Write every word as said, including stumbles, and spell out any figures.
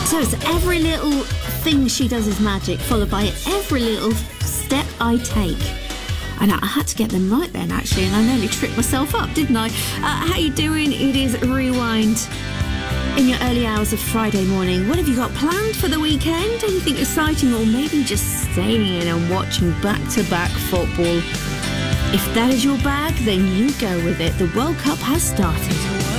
So it's every little thing she does is magic, followed by every little step I take. And I had to get them right then, actually, and I nearly tripped myself up, didn't I? Uh, how you doing? It is Rewind in your early hours of Friday morning. What have you got planned for the weekend? Anything exciting, or maybe just staying in and watching back-to-back football? If that is your bag, then you go with it. The World Cup has started.